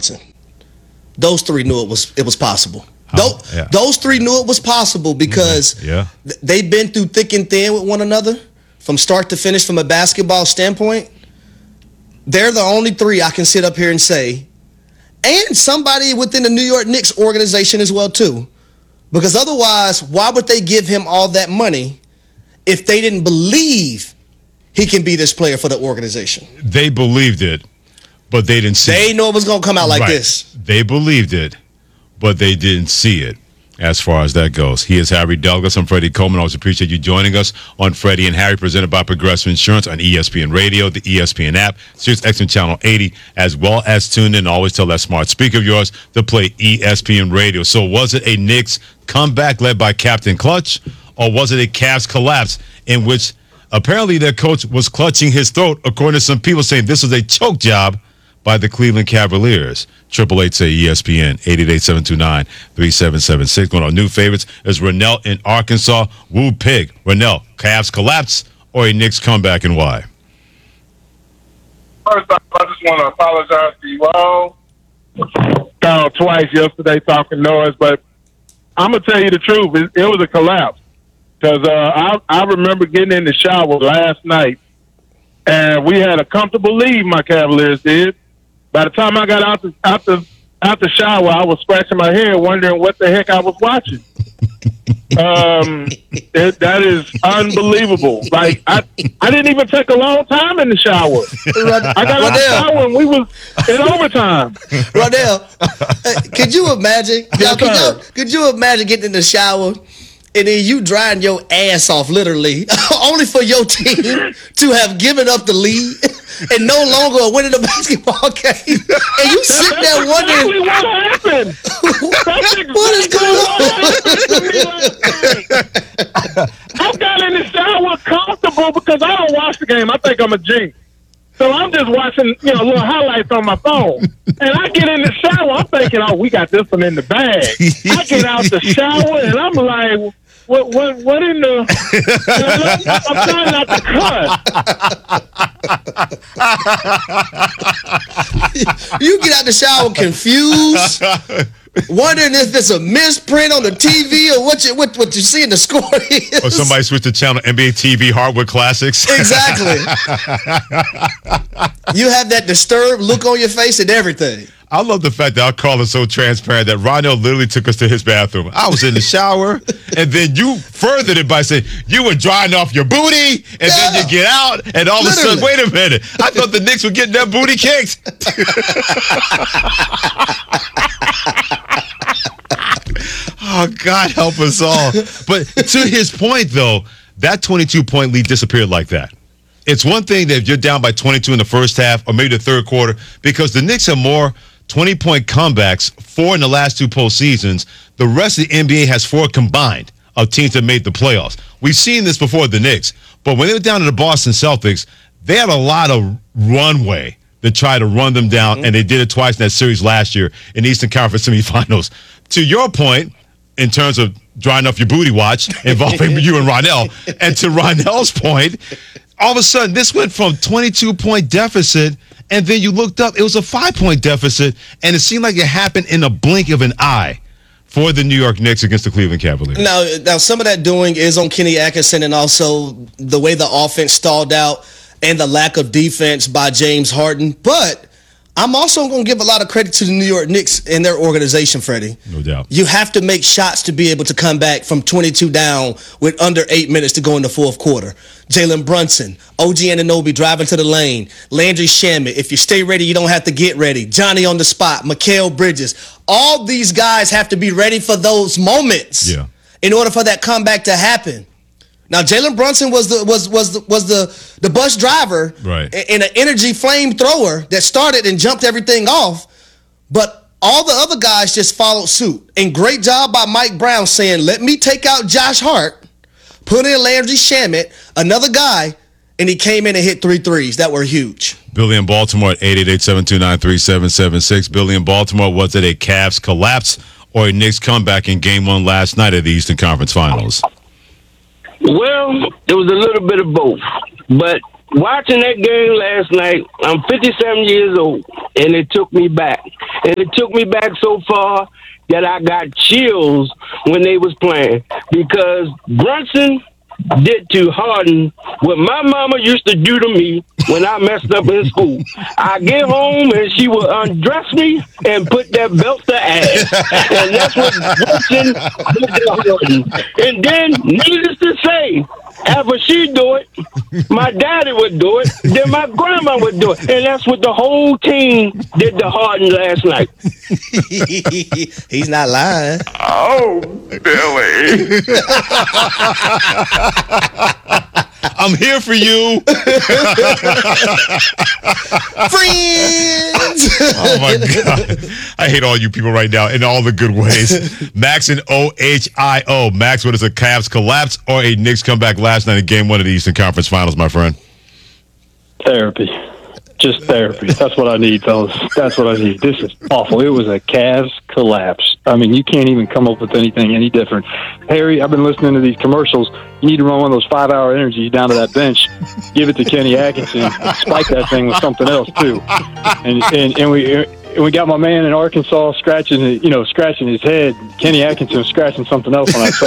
Brunson. Those three knew it was possible. Yeah. Those three knew it was possible because they've been through thick and thin with one another from start to finish from a basketball standpoint. They're the only three I can sit up here and say, and somebody within the New York Knicks organization as well too, because otherwise, why would they give him all that money if they didn't believe he can be this player for the organization? They believed it, but they didn't see it. They know it was going to come out like this. They believed it, but they didn't see it as far as that goes. He is Harry Douglas. I'm Freddie Coleman. I always appreciate you joining us on Freddie and Harry, presented by Progressive Insurance on ESPN Radio, the ESPN app, Sirius XM Channel 80, as well as tune in. Always tell that smart speaker of yours to play ESPN Radio. So was it a Knicks comeback led by Captain Clutch, or was it a Cavs collapse in which apparently their coach was clutching his throat, according to some people saying this was a choke job by the Cleveland Cavaliers? 888-SAY-ESPN, 888-729-3776. One of our new favorites is Rennell in Arkansas. Woo Pig. Rennell, Cavs collapse or a Knicks comeback, and why? First off, I just want to apologize to you all. Called twice yesterday talking noise, but I'm going to tell you the truth. It was a collapse. Because I remember getting in the shower last night, and we had a comfortable lead, my Cavaliers did. By the time I got out the shower, I was scratching my head wondering what the heck I was watching. That is unbelievable. Like, I didn't even take a long time in the shower. I got out the shower and we was in overtime. Ronnell, could you imagine? Could you imagine getting in the shower and then you drying your ass off, literally, only for your team to have given up the lead and no longer winning the basketball game? And you sit there wondering, what happened? What is going on? I got in the shower comfortable because I don't watch the game. I think I'm a jinx. So I'm just watching, little highlights on my phone. And I get in the shower, I'm thinking, we got this one in the bag. I get out the shower and I'm like, what in the... I'm trying not to cut. You get out the shower confused, wondering if it's a misprint on the TV or what you see in the score is. Or somebody switched the channel, NBA TV Hardwood Classics. Exactly. You have that disturbed look on your face and everything. I love the fact that our call is so transparent that Ronnell literally took us to his bathroom. I was in the shower, and then you furthered it by saying you were drying off your booty, and then you get out, and all of a sudden, wait a minute, I thought the Knicks were getting that booty kicked. Oh, God help us all. But to his point, though, that 22-point lead disappeared like that. It's one thing that if you're down by 22 in the first half or maybe the third quarter, because the Knicks have more 20-point comebacks, 4 in the last 2 postseasons. The rest of the NBA has 4 combined of teams that made the playoffs. We've seen this before with the Knicks, but when they were down to the Boston Celtics, they had a lot of runway to try to run them down, and they did it twice in that series last year in the Eastern Conference semifinals. To your point, in terms of drying off your booty watch involving you and Ronnell, and to Ronnell's point, all of a sudden, this went from 22-point deficit, and then you looked up, it was a 5-point deficit, and it seemed like it happened in a blink of an eye for the New York Knicks against the Cleveland Cavaliers. Now some of that doing is on Kenny Atkinson and also the way the offense stalled out and the lack of defense by James Harden. But I'm also going to give a lot of credit to the New York Knicks and their organization, Freddie. No doubt. You have to make shots to be able to come back from 22 down with under 8 minutes to go in the fourth quarter. Jalen Brunson, OG Anunoby driving to the lane, Landry Shamet. If you stay ready, you don't have to get ready. Johnny on the spot, Mikal Bridges. All these guys have to be ready for those moments in order for that comeback to happen. Now, Jalen Brunson was the bus driver in an energy flamethrower that started and jumped everything off, but all the other guys just followed suit. And great job by Mike Brown saying, let me take out Josh Hart, put in Landry Shamet, another guy, and he came in and hit 3 threes that were huge. Billy in Baltimore at 888-729-3776. Billy in Baltimore, was it a Cavs collapse or a Knicks comeback in Game 1 last night of the Eastern Conference Finals? Well, it was a little bit of both. But watching that game last night, I'm 57 years old, and it took me back. And it took me back so far that I got chills when they was playing, because Brunson did to Harden what my mama used to do to me when I messed up in school. I get home and she would undress me and put that belt to ass. And that's what Brunson did to Harden. And then, needless to say, after she do it, my daddy would do it, then my grandma would do it. And that's what the whole team did to Harden last night. He's not lying. Oh, Billy. I'm here for you. Friends. Oh my God. I hate all you people right now in all the good ways. Max and OHIO. Max, what is a Cavs collapse or a Knicks comeback last night in game 1 of the Eastern Conference Finals, my friend? Therapy. Just therapy. That's what I need, fellas. That's what I need. This is awful. It was a Cavs collapse. I mean, you can't even come up with anything any different. Harry, I've been listening to these commercials. You need to run one of those 5-hour energies down to that bench, give it to Kenny Atkinson, and spike that thing with something else too. And we got my man in Arkansas scratching his head. Kenny Atkinson scratching something else on that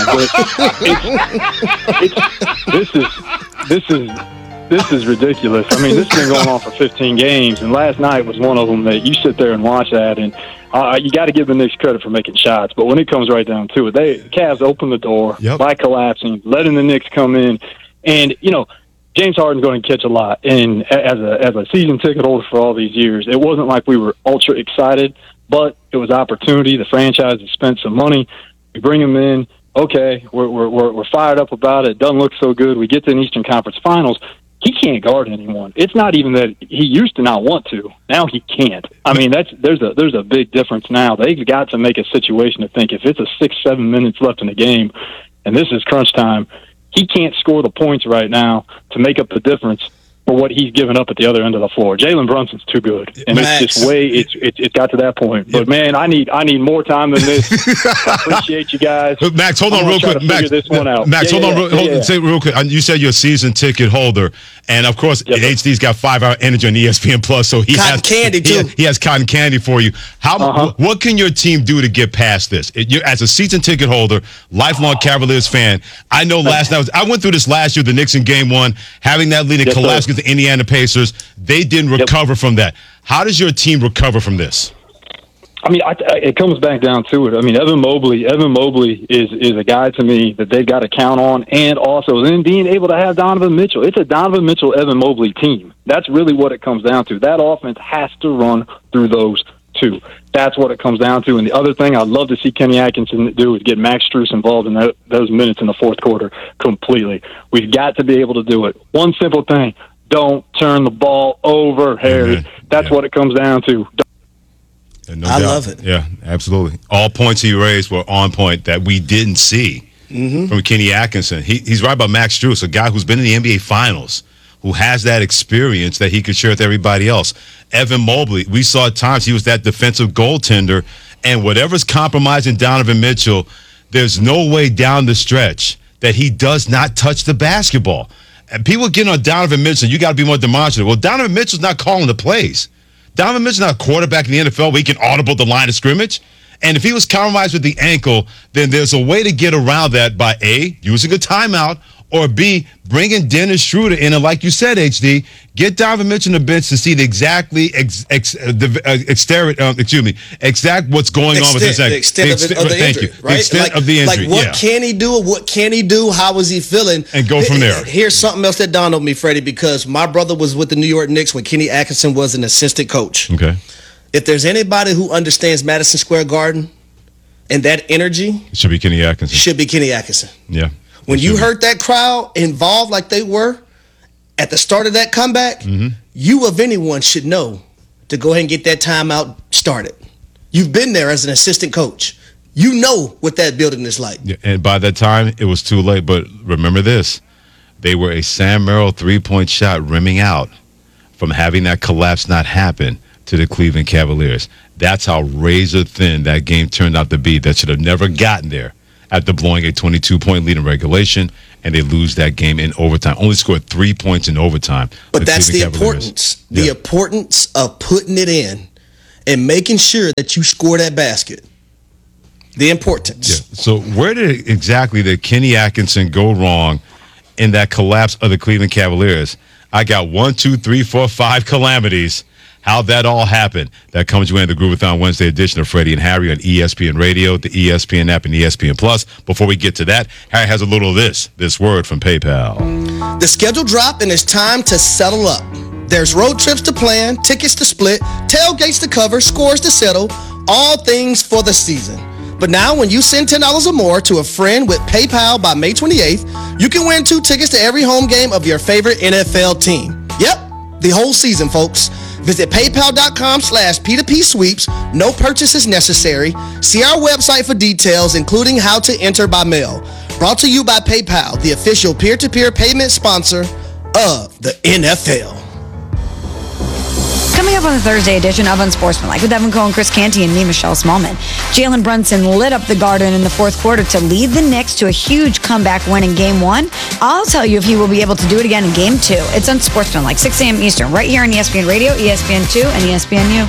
sideline. This is ridiculous. I mean, this has been going on for 15 games, and last night was one of them that you sit there and watch that, and you got to give the Knicks credit for making shots. But when it comes right down to it, the Cavs opened the door by collapsing, letting the Knicks come in, and James Harden's going to catch a lot. And as a season ticket holder for all these years, it wasn't like we were ultra excited, but it was opportunity. The franchise has spent some money. We bring him in. Okay, we're fired up about it. Doesn't look so good. We get to an Eastern Conference Finals. He can't guard anyone. It's not even that he used to not want to. Now he can't. I mean, there's a big difference now. They've got to make a situation to think if it's a 6-7 minutes left in the game, and this is crunch time, he can't score the points right now to make up the difference for what he's given up at the other end of the floor. Jalen Brunson's too good, and Max. it's just it got to that point. But man, I need more time than this. I appreciate you guys. Max, hold on real quick. Max, this one out. Max, hold on. Say real quick. You said you're a season ticket holder, and of course, HD's got 5-hour energy on ESPN Plus, so he Cotton has candy too. He has cotton candy for you. What can your team do to get past this? You're, as a season ticket holder, lifelong Cavaliers fan, I know last night I went through this last year. The Knicks in Game 1, having that lead and collapse against the Indiana Pacers. They didn't recover from that. How does your team recover from this? I mean, it comes back down to it. I mean, Evan Mobley is a guy to me that they've got to count on, and also then being able to have Donovan Mitchell. It's a Donovan Mitchell, Evan Mobley team. That's really what it comes down to. That offense has to run through those two. That's what it comes down to. And the other thing I'd love to see Kenny Atkinson do is get Max Strus involved in those minutes in the fourth quarter completely. We've got to be able to do it. One simple thing. Don't turn the ball over, Harry. That's what it comes down to. No I doubt. love it. Yeah, absolutely. All points he raised were on point that we didn't see from Kenny Atkinson. He's right about Max Strus, a guy who's been in the NBA Finals, who has that experience that he could share with everybody else. Evan Mobley, we saw at times he was that defensive goaltender, and whatever's compromising Donovan Mitchell, there's no way down the stretch that he does not touch the basketball. And people getting on Donovan Mitchell, you got to be more demonstrative. Well, Donovan Mitchell's not calling the plays. Donovan Mitchell's not a quarterback in the NFL where he can audible the line of scrimmage. And if he was compromised with the ankle, then there's a way to get around that by A, using a timeout, or B, bringing Dennis Schroeder in. And like you said, HD, get Donovan Mitchell on the bench to see the exact what's going on with his ankle. The extent of the injury, right? The extent of the injury. Like, what can he do? What can he do? How is he feeling? And go from there. Here's something else that dawned on me, Freddie, because my brother was with the New York Knicks when Kenny Atkinson was an assistant coach. Okay. If there's anybody who understands Madison Square Garden and that energy, It should be Kenny Atkinson. should be Kenny Atkinson. Yeah. When you heard that crowd involved like they were at the start of that comeback, you of anyone should know to go ahead and get that timeout started. You've been there as an assistant coach. You know what that building is like. Yeah, and by that time, it was too late. But remember this. They were a Sam Merrill three-point shot rimming out from having that collapse not happen to the Cleveland Cavaliers. That's how razor thin that game turned out to be. That should have never gotten there after blowing a 22-point lead in regulation and they lose that game in overtime. Only scored 3 points in overtime. But that's the Cleveland Cavaliers. importance. The importance of putting it in and making sure that you score that basket. The importance. Yeah. So where did Kenny Atkinson go wrong in that collapse of the Cleveland Cavaliers? I got 1, 2, 3, 4, 5 calamities. How that all happened. That comes you in the Groovathon Wednesday edition of Freddie and Harry on ESPN Radio, the ESPN app, and ESPN Plus. Before we get to that, Harry has a little of this word from PayPal. The schedule dropped and it's time to settle up. There's road trips to plan, tickets to split, tailgates to cover, scores to settle, all things for the season. But now when you send $10 or more to a friend with PayPal by May 28th, you can win 2 tickets to every home game of your favorite NFL team. Yep, the whole season, folks. Visit paypal.com/P2P sweeps. No purchases necessary. See our website for details, including how to enter by mail. Brought to you by PayPal, the official peer-to-peer payment sponsor of the NFL. Coming up on the Thursday edition of Unsportsmanlike with Evan Cohen, Chris Canty, and me, Michelle Smallman. Jalen Brunson lit up the Garden in the fourth quarter to lead the Knicks to a huge comeback win in Game 1. I'll tell you if he will be able to do it again in Game 2. It's Unsportsmanlike, 6 a.m. Eastern, right here on ESPN Radio, ESPN2, and ESPNU.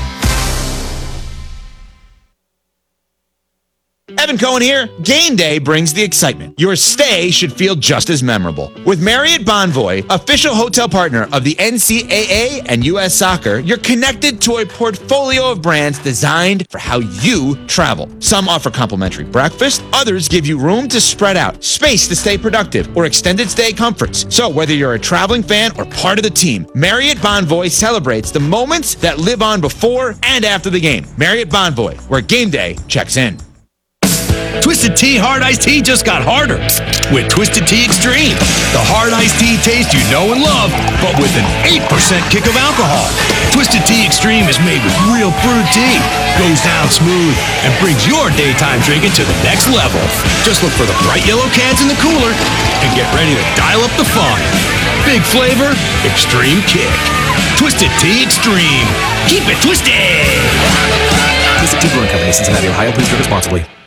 Evan Cohen here. Game day brings the excitement. Your stay should feel just as memorable. With Marriott Bonvoy, official hotel partner of the NCAA and U.S. Soccer, you're connected to a portfolio of brands designed for how you travel. Some offer complimentary breakfast, others give you room to spread out, space to stay productive, or extended stay comforts. So whether you're a traveling fan or part of the team, Marriott Bonvoy celebrates the moments that live on before and after the game. Marriott Bonvoy, where game day checks in. Twisted Tea Hard Iced Tea just got harder with Twisted Tea Extreme. The hard iced tea taste you know and love, but with an 8% kick of alcohol. Twisted Tea Extreme is made with real brewed tea, goes down smooth, and brings your daytime drinking to the next level. Just look for the bright yellow cans in the cooler and get ready to dial up the fun. Big flavor, extreme kick. Twisted Tea Extreme. Keep it twisted! Twisted Tea Brewing Company, Cincinnati, Ohio. Please drink responsibly.